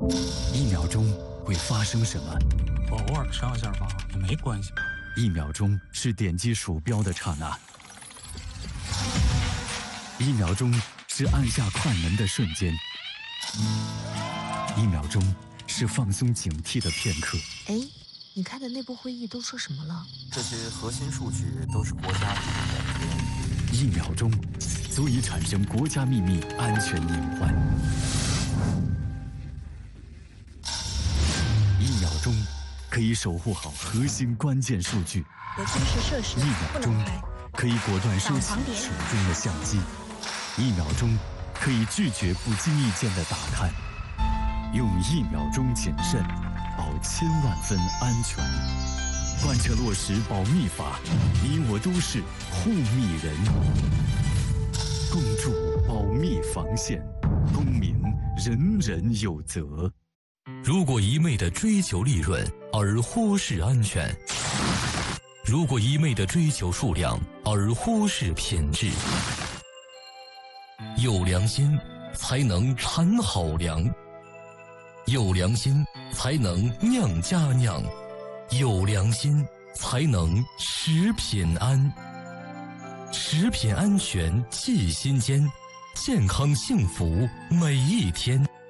1秒钟会发生什么？ 我偶尔上一下吧，也没关系吧。 1秒钟是点击鼠标的刹那，1秒钟是按下快门的瞬间，1秒钟是放松警惕的片刻。 哎，你开的内部会议都说什么了？ 这些核心数据都是国家秘密。 1秒钟足以产生国家秘密安全隐患。1秒钟可以守护好核心关键数据。 有军事设施 1秒钟可以果断收起手中的相机。1秒钟可以拒绝不经意间的打探。用1秒钟谨慎，保千万分安全。贯彻落实保密法，你我都是护密人。共筑保密防线，公民人人有责。 如果一味地追求利润而忽视安全，如果一味地追求数量而忽视品质，有良心才能产好粮，有良心才能酿佳酿，有良心才能食品安。食品安全记心间，健康幸福每一天。